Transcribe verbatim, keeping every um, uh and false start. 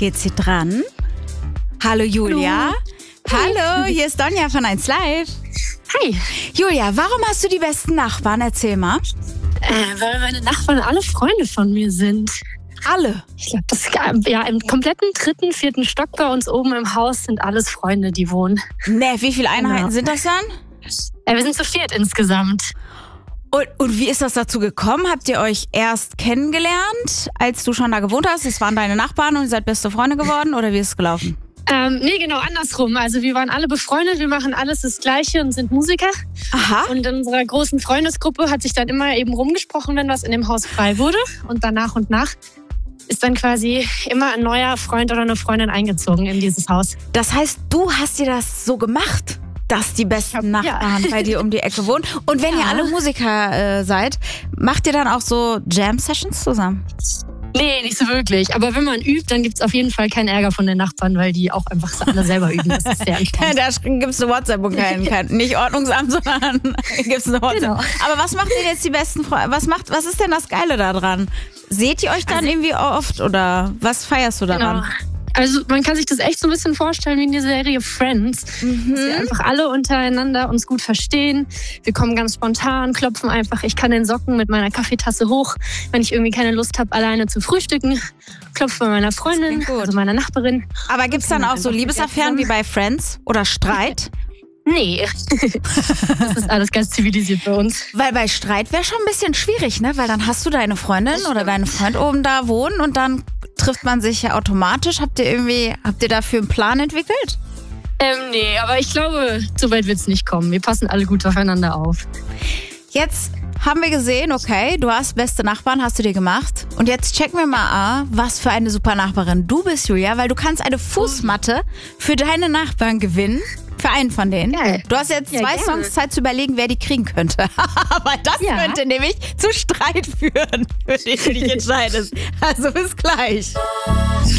geht sie dran. Hallo Julia. Hallo, Hallo hier ist Donja von eins Live. Hi. Julia, warum hast du die besten Nachbarn? Erzähl mal. Äh, weil meine Nachbarn alle Freunde von mir sind. Alle? Ich glaube, das ja im kompletten dritten, vierten Stock bei uns oben im Haus sind alles Freunde, die wohnen. Ne, wie viele Einheiten Genau. sind das dann? Äh, wir sind zu viert insgesamt. Und, und wie ist das dazu gekommen? Habt ihr euch erst kennengelernt, als du schon da gewohnt hast? Es waren deine Nachbarn und ihr seid beste Freunde geworden? Oder wie ist es gelaufen? Ähm, nee, genau andersrum. Also wir waren alle befreundet, wir machen alles das Gleiche und sind Musiker. Aha. Und in unserer großen Freundesgruppe hat sich dann immer eben rumgesprochen, wenn was in dem Haus frei wurde. Und dann nach und nach ist dann quasi immer ein neuer Freund oder eine Freundin eingezogen in dieses Haus. Das heißt, du hast dir das so gemacht, dass die besten hab, Nachbarn ja. bei dir um die Ecke wohnen. Und wenn Ja. ihr alle Musiker äh, seid, macht ihr dann auch so Jam-Sessions zusammen? Nee, nicht so wirklich. Aber wenn man übt, dann gibt es auf jeden Fall keinen Ärger von den Nachbarn, weil die auch einfach alle selber üben. Das ist sehr entspannt. Da gibt es eine WhatsApp und kein, kein, nicht Ordnungsamt, sondern gibt es eine WhatsApp. Genau. Aber was macht denn jetzt die besten Freunde? Was macht, was ist denn das Geile da dran? Seht ihr euch dann Also, irgendwie oft oder was feierst du daran? Genau. Also man kann sich das echt so ein bisschen vorstellen wie in der Serie Friends. Mhm. Dass wir einfach alle untereinander uns gut verstehen. Wir kommen ganz spontan, klopfen einfach. Ich kann den Socken mit meiner Kaffeetasse hoch, wenn ich irgendwie keine Lust habe, alleine zu frühstücken. Klopfe bei meiner Freundin, also meiner Nachbarin. Aber gibt es dann auch so Liebesaffären wie bei Friends oder Streit? Nee, das ist alles ganz zivilisiert bei uns. Weil bei Streit wäre schon ein bisschen schwierig, ne? Weil dann hast du deine Freundin oder deinen Freund oben da wohnen und dann trifft man sich ja automatisch. Habt ihr irgendwie, habt ihr dafür einen Plan entwickelt? Ähm, nee, aber ich glaube, so weit wird es nicht kommen. Wir passen alle gut aufeinander auf. Jetzt haben wir gesehen, okay, du hast beste Nachbarn, hast du dir gemacht. Und jetzt checken wir mal, was für eine super Nachbarin du bist, Julia, weil du kannst eine Fußmatte für deine Nachbarn gewinnen. Für einen von denen. Geil. Du hast jetzt Ja, zwei gerne. Songs Zeit zu überlegen, wer die kriegen könnte. Aber das Ja. könnte nämlich zu Streit führen, für den du dich entscheidest. Also bis gleich.